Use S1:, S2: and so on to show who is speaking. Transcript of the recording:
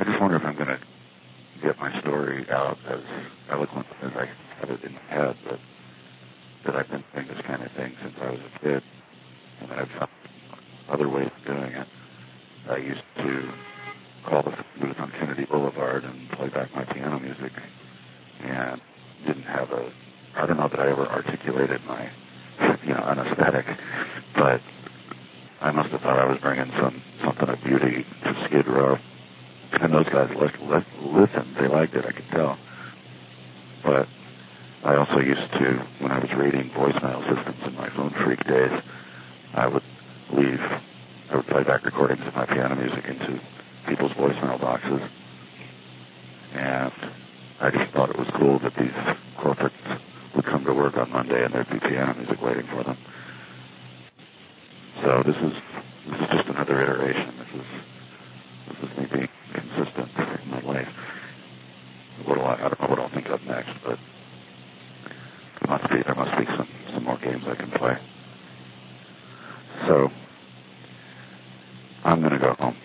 S1: I just wonder if I'm going to get my story out as eloquent as I had it in my head, but that I've been doing this kind of thing since I was a kid, and I've found other ways of doing it. I used to call the booth on Kennedy Boulevard and play back my piano music, and didn't have I don't know that I ever articulated my, an aesthetic, but I must have thought I was bringing something of beauty to Skid Row. And those guys listened. They liked it, I could tell. But I also used to, when I was reading voicemail systems in my phone freak days, I would play back recordings of my piano music into people's voicemail boxes. And I just thought it was cool that these corporates would come to work on Monday and there'd be piano music waiting for them. So this is just another iteration. This is me being consistent in my life. I don't know what I'll think of next, but there must be some more games I can play. So I'm going to go home.